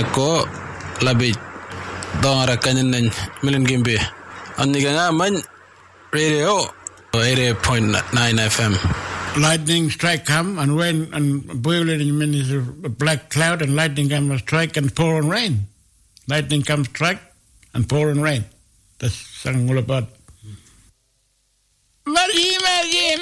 ko labi dongara kanyan milin gimbe anniga nga man radio 88.9 FM. Lightning strike come and rain and boiling means a black cloud and lightning come and strike and pour and rain. Lightning comes strike and pour and rain. That's something all about.